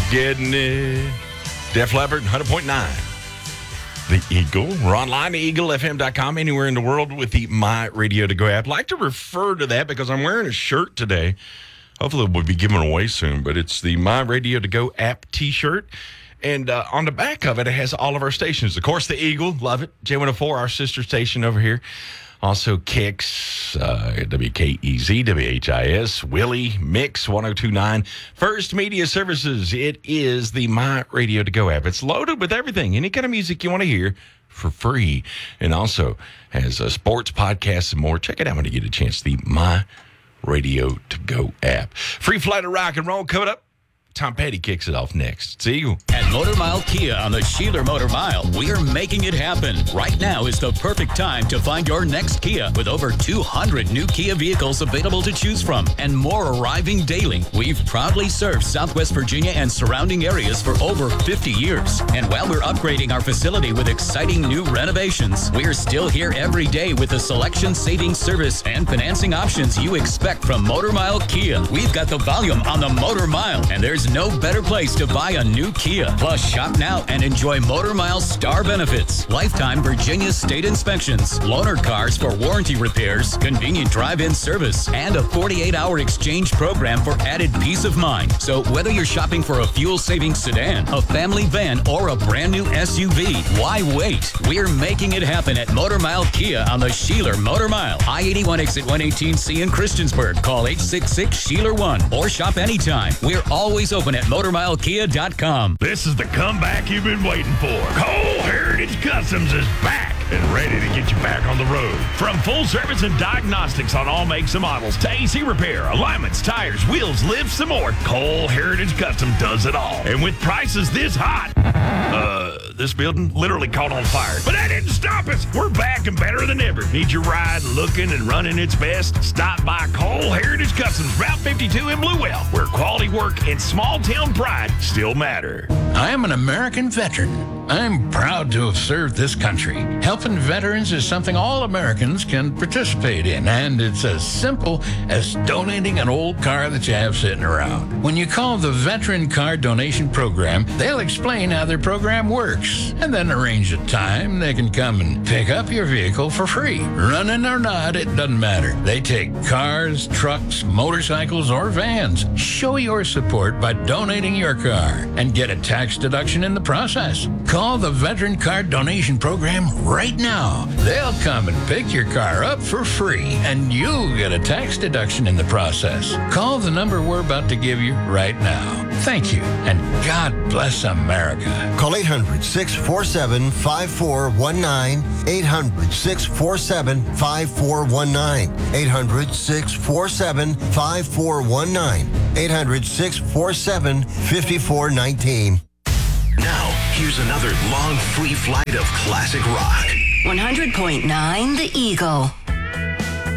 Getting it. Def Leppard, 100.9. The Eagle. We're online at eaglefm.com, anywhere in the world with the My Radio To Go app. I like to refer to that because I'm wearing a shirt today. Hopefully it will be given away soon, but it's the My Radio To Go app T-shirt. And on the back of it, it has all of our stations. Of course, the Eagle, love it. J104, our sister station over here. Also, Kicks, WKEZ, WHIS, Willie, Mix, 102.9. First Media Services. It is the My Radio To Go app. It's loaded with everything, any kind of music you want to hear for free. And also has sports, podcasts, and more. Check it out when you get a chance. The My Radio To Go app. Free flight of rock and roll coming up. Tom Petty kicks it off next. It's Eagle. At Motor Mile Kia on the Sheeler Motor Mile, we're making it happen. Right now is the perfect time to find your next Kia with over 200 new Kia vehicles available to choose from and more arriving daily. We've proudly served Southwest Virginia and surrounding areas for over 50 years. And while we're upgrading our facility with exciting new renovations, we're still here every day with the selection, saving service, and financing options you expect from Motor Mile Kia. We've got the volume on the Motor Mile, and there's no better place to buy a new Kia. Plus, shop now and enjoy Motor Mile Star benefits, lifetime Virginia state inspections, loaner cars for warranty repairs, convenient drive-in service, and a 48-hour exchange program for added peace of mind. So whether you're shopping for a fuel-saving sedan, a family van, or a brand new SUV, why wait? We're making it happen at Motor Mile Kia on the Sheeler Motor Mile. I-81 exit 118C in Christiansburg. Call 866-SHEELER1 or shop anytime. We're always open at MotorMileKia.com. This is the comeback you've been waiting for. Cole Heritage Customs is back and ready to get you back on the road. From full service and diagnostics on all makes and models to AC repair, alignments, tires, wheels, lifts, and more, Cole Heritage Custom does it all. And with prices this hot, this building literally caught on fire. But that didn't stop us. We're back and better than ever. Need your ride looking and running its best? Stop by Cole Heritage Customs, Route 52 in Bluewell, where quality work and small town pride still matter. I am an American veteran. I'm proud to have served this country. Helping veterans is something all Americans can participate in, and it's as simple as donating an old car that you have sitting around. When you call the Veteran Car Donation Program, they'll explain how their program works, and then arrange a time they can come and pick up your vehicle for free. Running or not, it doesn't matter. They take cars, trucks, motorcycles, or vans. Show your support by donating your car and get a tax deduction in the process. Call the Veteran Car Donation Program right now. They'll come and pick your car up for free, and you'll get a tax deduction in the process. Call the number we're about to give you right now. Thank you, and God bless America. Call 800-647-5419, 800-647-5419, 800-647-5419, 800-647-5419. Now, here's another long free flight of classic rock. 100.9 The Eagle.